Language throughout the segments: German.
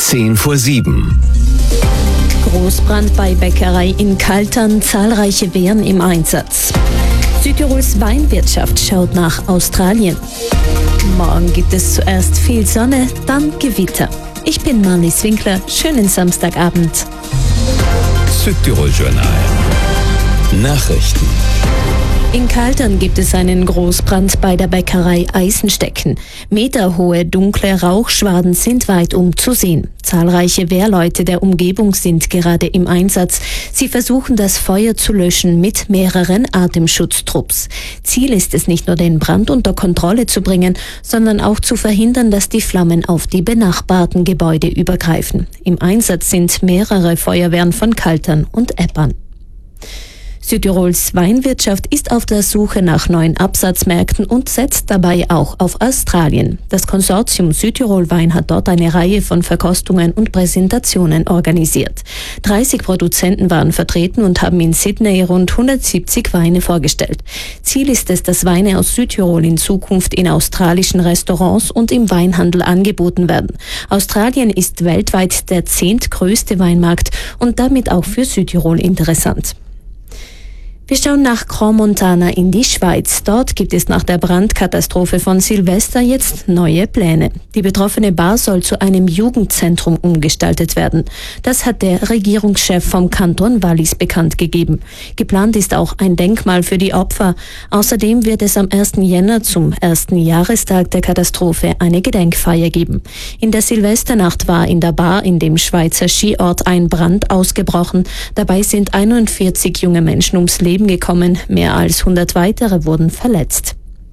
6:10. Großbrand bei Bäckerei in Kaltern, zahlreiche Wehren im Einsatz. Südtirols Weinwirtschaft schaut nach Australien. Morgen gibt es zuerst viel Sonne, dann Gewitter. Ich bin Marlies Winkler, schönen Samstagabend. Südtirol Journal. Nachrichten. In Kaltern gibt es einen Großbrand bei der Bäckerei Eisenstecken. Meterhohe dunkle Rauchschwaden sind weitum zu sehen. Zahlreiche Wehrleute der Umgebung sind gerade im Einsatz. Sie versuchen, das Feuer zu löschen mit mehreren Atemschutztrupps. Ziel ist es nicht nur, den Brand unter Kontrolle zu bringen, sondern auch zu verhindern, dass die Flammen auf die benachbarten Gebäude übergreifen. Im Einsatz sind mehrere Feuerwehren von Kaltern und Eppern. Südtirols Weinwirtschaft ist auf der Suche nach neuen Absatzmärkten und setzt dabei auch auf Australien. Das Konsortium Südtirol Wein hat dort eine Reihe von Verkostungen und Präsentationen organisiert. 30 Produzenten waren vertreten und haben in Sydney rund 170 Weine vorgestellt. Ziel ist es, dass Weine aus Südtirol in Zukunft in australischen Restaurants und im Weinhandel angeboten werden. Australien ist weltweit der 10. größte Weinmarkt und damit auch für Südtirol interessant. Wir schauen nach Crans-Montana in die Schweiz. Dort gibt es nach der Brandkatastrophe von Silvester jetzt neue Pläne. Die betroffene Bar soll zu einem Jugendzentrum umgestaltet werden. Das hat der Regierungschef vom Kanton Wallis bekannt gegeben. Geplant ist auch ein Denkmal für die Opfer. Außerdem wird es am 1. Jänner zum ersten Jahrestag der Katastrophe eine Gedenkfeier geben. In der Silvesternacht war in der Bar in dem Schweizer Skiort ein Brand ausgebrochen. Dabei sind 41 junge Menschen ums Leben gekommen, mehr als 100 weitere wurden verletzt.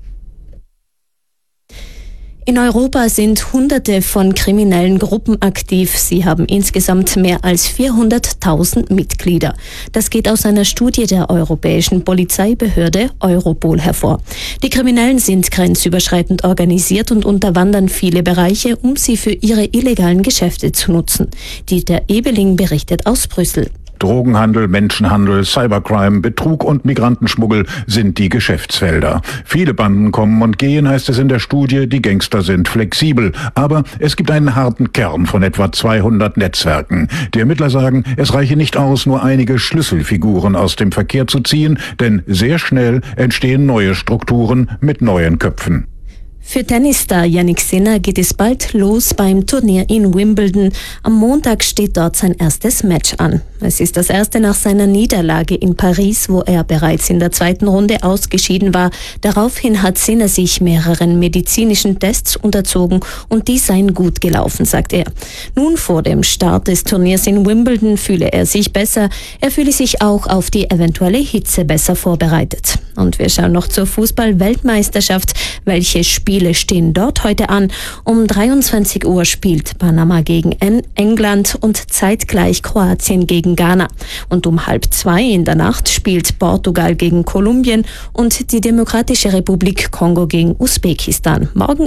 In Europa sind Hunderte von kriminellen Gruppen aktiv. Sie haben insgesamt mehr als 400.000 Mitglieder. Das geht aus einer Studie der europäischen Polizeibehörde Europol hervor. Die Kriminellen sind grenzüberschreitend organisiert und unterwandern viele Bereiche, um sie für ihre illegalen Geschäfte zu nutzen. Dieter Ebeling berichtet aus Brüssel. Drogenhandel, Menschenhandel, Cybercrime, Betrug und Migrantenschmuggel sind die Geschäftsfelder. Viele Banden kommen und gehen, heißt es in der Studie, die Gangster sind flexibel. Aber es gibt einen harten Kern von etwa 200 Netzwerken. Die Ermittler sagen, es reiche nicht aus, nur einige Schlüsselfiguren aus dem Verkehr zu ziehen, denn sehr schnell entstehen neue Strukturen mit neuen Köpfen. Für Tennisstar Jannik Sinner geht es bald los beim Turnier in Wimbledon. Am Montag steht dort sein erstes Match an. Es ist das erste nach seiner Niederlage in Paris, wo er bereits in der zweiten Runde ausgeschieden war. Daraufhin hat Sinner sich mehreren medizinischen Tests unterzogen und die seien gut gelaufen, sagt er. Nun vor dem Start des Turniers in Wimbledon fühle er sich besser. Er fühle sich auch auf die eventuelle Hitze besser vorbereitet. Und wir schauen noch zur Fußball-Weltmeisterschaft. Welche Spiele stehen dort heute an? Um 23 Uhr spielt Panama gegen England und zeitgleich Kroatien gegen Ghana. Und um 1:30 in der Nacht spielt Portugal gegen Kolumbien und die Demokratische Republik Kongo gegen Usbekistan. Morgen